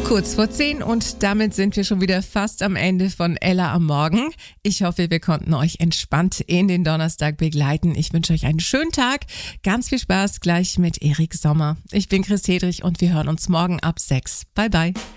Kurz vor 10 und damit sind wir schon wieder fast am Ende von Ella am Morgen. Ich hoffe, wir konnten euch entspannt in den Donnerstag begleiten. Ich wünsche euch einen schönen Tag. Ganz viel Spaß gleich mit Erik Sommer. Ich bin Chris Hedrich und wir hören uns morgen ab 6. Bye bye.